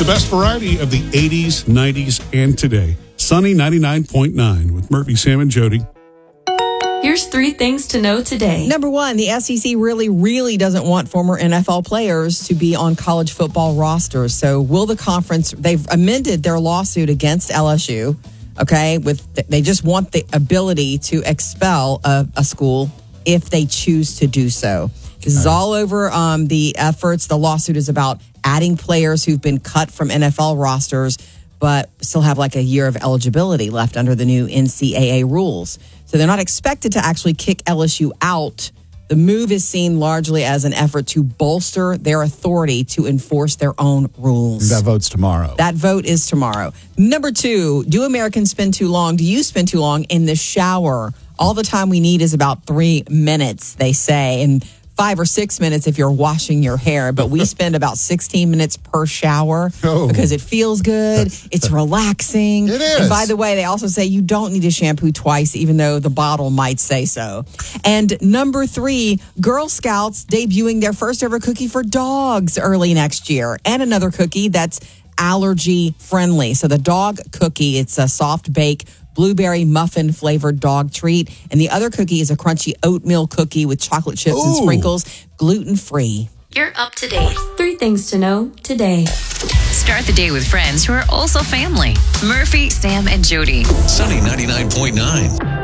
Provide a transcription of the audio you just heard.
The best variety of the 80s, 90s, and today. Sunny 99.9 with Murphy, Sam, and Jody. Here's 3 things to know today. Number 1, the SEC really doesn't want former NFL players to be on college football rosters. So will the conference, they've amended their lawsuit against LSU, okay, they just want the ability to expel a school if they choose to do so. This is all over the efforts. The lawsuit is about adding players who've been cut from NFL rosters, but still have like a year of eligibility left under the new NCAA rules. So they're not expected to actually kick LSU out. The move is seen largely as an effort to bolster their authority to enforce their own rules. That vote's tomorrow. That vote is tomorrow. Number 2, do Americans spend too long? Do you spend too long in the shower? All the time we need is about 3 minutes, they say, and 5 or 6 minutes if you're washing your hair, but we spend about 16 minutes per shower because it feels good. It's relaxing. It is. And by the way, they also say you don't need to shampoo twice, even though the bottle might say so. And number 3, Girl Scouts debuting their first ever cookie for dogs early next year, and another cookie that's allergy friendly. So the dog cookie, it's a soft bake blueberry muffin flavored dog treat. And the other cookie is a crunchy oatmeal cookie with chocolate chips and sprinkles, gluten free. You're up to date. 3 things to know today. Start the day with friends who are also family. Murphy, Sam, and Jody. Sunny 99.9.